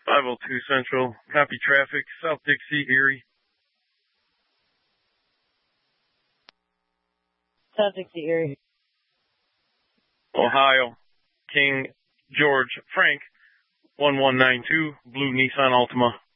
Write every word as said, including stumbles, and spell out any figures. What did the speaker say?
five oh two Central. Copy traffic. South Dixie, Erie. South Dixie, Erie. Ohio. King George Frank. one one nine two. Blue Nissan Altima.